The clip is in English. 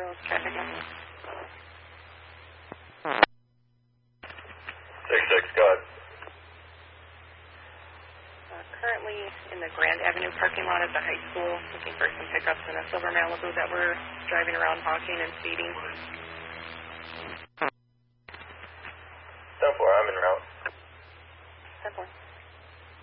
traffic on. 6-6, go ahead. Currently in the Grand Avenue parking lot at the high school, looking for some pickups in a silver Malibu that were driving around honking and speeding.